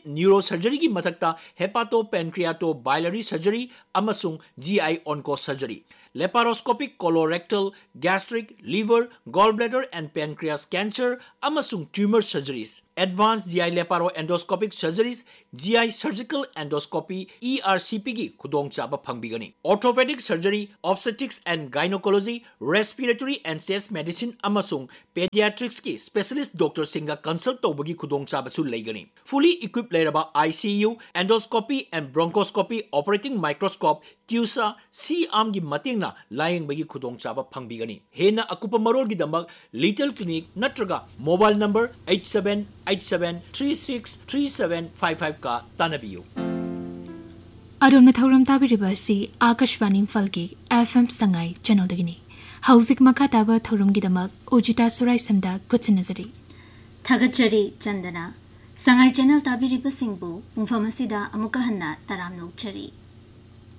neurosurgery की मथक्ता हेपाटो पेनक्रियाटो biliary surgery अमसुंग GI onco surgery लेपारोस्कोपिक colorectal gastric liver gallbladder and pancreas cancer अमसुंग tumour surgeries advance GI लेपारो endoscopic surgeries GI surgical endoscopy ERCP की खुदोंगचाबा फंगबिगनी orthopaedic surgery obstetrics and gynaecology respiratory and chest medicine अमसुंग paediatrics की specialist doctor सिंगा consult तौबगी खुदोंगचाबसु लेगनी fully equip लेरबा ICU endoscopy and bronchoscopy operating microscope क्यूसा C arm की मतेंगना लायंगबगी खुदोंगचाबा फंगबिगनी हेना अकुप मरोलगिदमक little clinic नत्रगा mobile number 8787363755 का तानबियो Arun थौरम ताबिरिबासी Akashvani फलकी FM Sangai चैनलदगिनी हौजिक मखा ताबा थौरमगिदमक उजिता सुराई समदा कुछनजरी थगचरी Chandana Sangai channel ताबिरिबसिंगबु पुंफमसिदा अमुका हन्ना तराम नौचरी